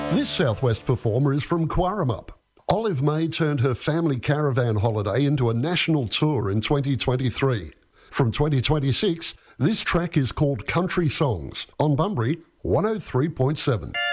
This Southwest performer is from Quarramup. Olive May turned her family caravan holiday into a national tour in 2023. From 2026, this track is called Country Songs on Bunbury 103.7.